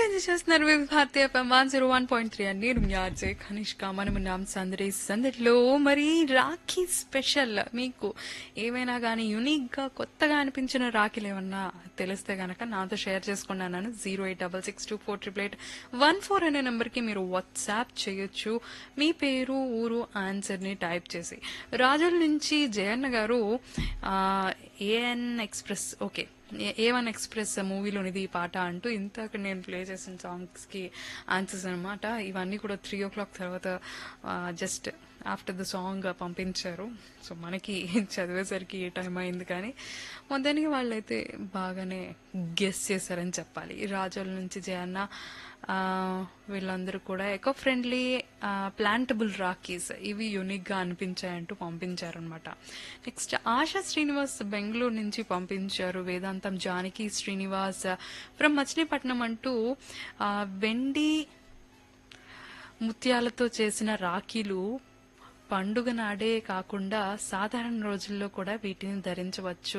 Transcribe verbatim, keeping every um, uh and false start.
Enjoy చేస్తున్నారు వివిధ భారతీయ FM one zero one point three అండి. నేను మీ ఆర్జే కనిష్క. మనం ఉన్నాం సందడి సందడిలో. మరి రాఖీ స్పెషల్ మీకు ఏమైనా కానీ యునిక్ గా కొత్తగా అనిపించిన రాఖీలు ఏమన్నా తెలిస్తే గనక నాతో షేర్ చేసుకున్నాను. Zero eight double six two four triple eight one four అనే నెంబర్ కి మీరు వాట్సాప్ చేయొచ్చు. మీ పేరు ఊరు ఆన్సర్ ని టైప్ చేసి. రాజుల నుంచి జయన్న గారు AN express okay A one express మూవీలోనిది ఈ పాట అంటూ ఇంతకు నేను ప్లే చేసిన సాంగ్స్ కి ఆన్సర్స్ అనమాట. ఇవన్నీ కూడా త్రీ ఓ క్లాక్ తర్వాత జస్ట్ ఆఫ్టర్ ద సాంగ్ పంపించారు. సో మనకి చదివేసరికి ఏ టైం అయింది, కానీ మొత్తానికి వాళ్ళైతే బాగానే గెస్ చేశారని చెప్పాలి. రాజోల నుంచి జయన్న వీళ్ళందరూ కూడా ఎకో ఫ్రెండ్లీ ప్లాంటబుల్ రాకీస్ ఇవి యూనిక్ గా అనిపించాయంటూ పంపించారనమాట. నెక్స్ట్ ఆశా శ్రీనివాస్ బెంగళూరు నుంచి పంపించారు. వేదాంతం జానకి శ్రీనివాస్ ఫ్రమ్ మచిలీపట్నం అంటూ వెండి ముత్యాలతో చేసిన రాఖీలు పండుగ నాడే కాకుండా సాధారణ రోజుల్లో కూడా వీటిని ధరించవచ్చు